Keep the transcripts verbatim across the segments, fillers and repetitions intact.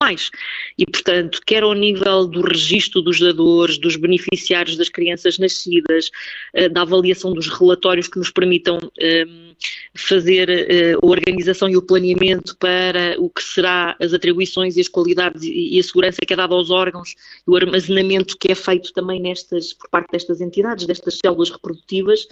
mais. E, portanto, quer ao nível do registro dos dadores, dos beneficiários das crianças nascidas, da avaliação dos relatórios que nos permitam fazer a organização e o planeamento para o que será as atribuições e as qualidades e a segurança que é dada aos órgãos, o armazenamento que é feito também nestas, por parte destas entidades, destas células reprodutivas.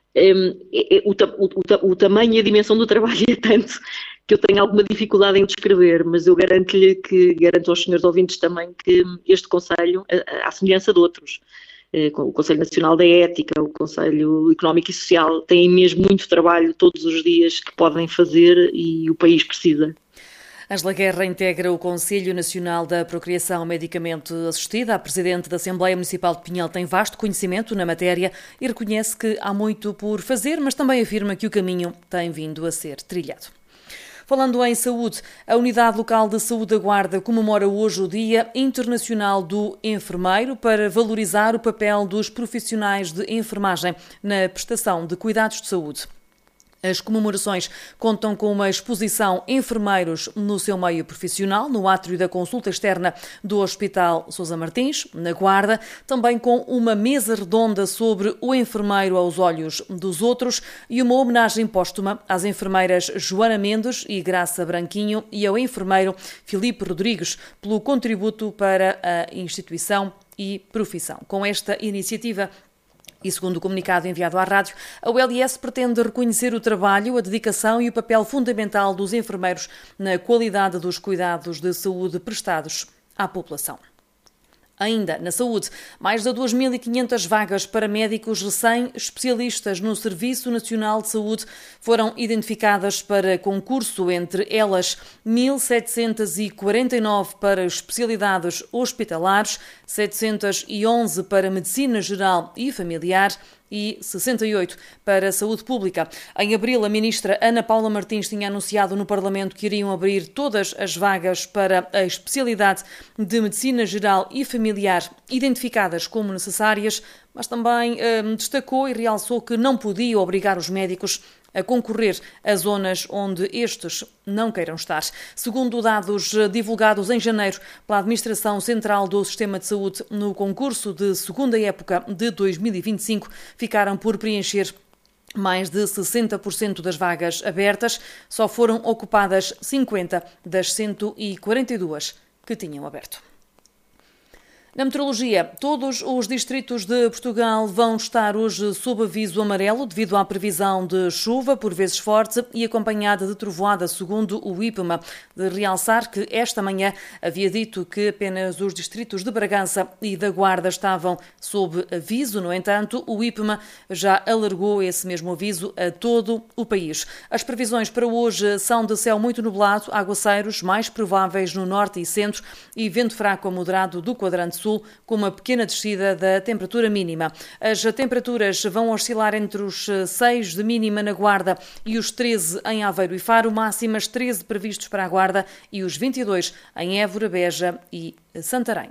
O, o, o tamanho e a dimensão do trabalho é tanto que eu tenho alguma dificuldade em descrever, mas eu garanto-lhe que, garanto aos senhores ouvintes também que este Conselho, à semelhança de outros, o Conselho Nacional da Ética, o Conselho Económico e Social, têm mesmo muito trabalho todos os dias que podem fazer e o país precisa. Ângela Guerra integra o Conselho Nacional da Procriação Medicamente Assistida. A Presidente da Assembleia Municipal de Pinhel tem vasto conhecimento na matéria e reconhece que há muito por fazer, mas também afirma que o caminho tem vindo a ser trilhado. Falando em saúde, a Unidade Local de Saúde da Guarda comemora hoje o Dia Internacional do Enfermeiro para valorizar o papel dos profissionais de enfermagem na prestação de cuidados de saúde. As comemorações contam com uma exposição Enfermeiros no seu meio profissional, no átrio da consulta externa do Hospital Sousa Martins, na Guarda, também com uma mesa redonda sobre o enfermeiro aos olhos dos outros e uma homenagem póstuma às enfermeiras Joana Mendes e Graça Branquinho e ao enfermeiro Filipe Rodrigues pelo contributo para a instituição e profissão. Com esta iniciativa, e segundo o comunicado enviado à rádio, a U L S pretende reconhecer o trabalho, a dedicação e o papel fundamental dos enfermeiros na qualidade dos cuidados de saúde prestados à população. Ainda na saúde, mais de duas mil e quinhentas vagas para médicos recém-especialistas no Serviço Nacional de Saúde foram identificadas para concurso, entre elas mil setecentas e quarenta e nove para especialidades hospitalares, setecentas e onze para medicina geral e familiar e sessenta e oito para a saúde pública. Em abril, a ministra Ana Paula Martins tinha anunciado no Parlamento que iriam abrir todas as vagas para a especialidade de medicina geral e familiar identificadas como necessárias, mas também eh, destacou e realçou que não podia obrigar os médicos a concorrer a zonas onde estes não queiram estar. Segundo dados divulgados em janeiro pela Administração Central do Sistema de Saúde, no concurso de segunda época de dois mil e vinte e cinco, ficaram por preencher mais de sessenta por cento das vagas abertas, só foram ocupadas cinquenta das cento e quarenta e duas que tinham aberto. Na meteorologia, todos os distritos de Portugal vão estar hoje sob aviso amarelo devido à previsão de chuva, por vezes forte e acompanhada de trovoada, segundo o IPMA. De realçar que esta manhã havia dito que apenas os distritos de Bragança e da Guarda estavam sob aviso. No entanto, o IPMA já alargou esse mesmo aviso a todo o país. As previsões para hoje são de céu muito nublado, aguaceiros mais prováveis no norte e centro e vento fraco a moderado do quadrante sul, com uma pequena descida da temperatura mínima. As temperaturas vão oscilar entre os seis de mínima na Guarda e os treze em Aveiro e Faro, máximas treze previstos para a Guarda e os vinte e dois em Évora, Beja e Santarém.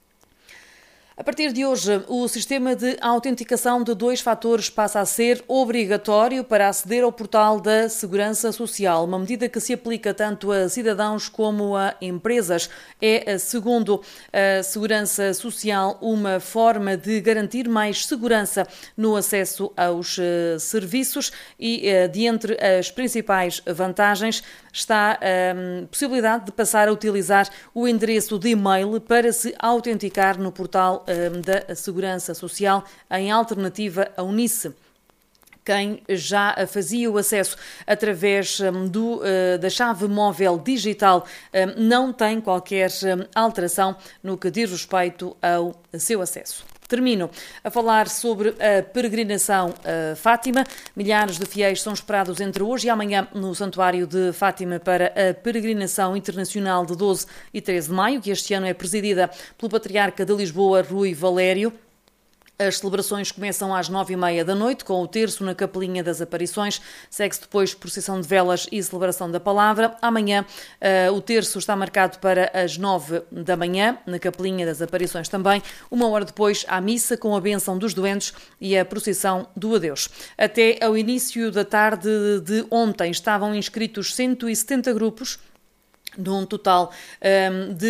A partir de hoje, o sistema de autenticação de dois fatores passa a ser obrigatório para aceder ao portal da Segurança Social, uma medida que se aplica tanto a cidadãos como a empresas. É, segundo a Segurança Social, uma forma de garantir mais segurança no acesso aos serviços e, de entre as principais vantagens, está a possibilidade de passar a utilizar o endereço de e-mail para se autenticar no portal da Segurança Social, em alternativa ao N I C. Quem já fazia o acesso através do, da chave móvel digital não tem qualquer alteração no que diz respeito ao seu acesso. Termino a falar sobre a peregrinação a Fátima. Milhares de fiéis são esperados entre hoje e amanhã no Santuário de Fátima para a peregrinação internacional de doze e treze de maio, que este ano é presidida pelo Patriarca de Lisboa, Rui Valério. As celebrações começam às nove e meia da noite, com o terço na Capelinha das Aparições. Segue-se depois procissão de velas e celebração da palavra. Amanhã uh, o terço está marcado para as nove da manhã, na Capelinha das Aparições também. Uma hora depois, a missa com a bênção dos doentes e a procissão do adeus. Até ao início da tarde de ontem estavam inscritos cento e setenta grupos, num total um, de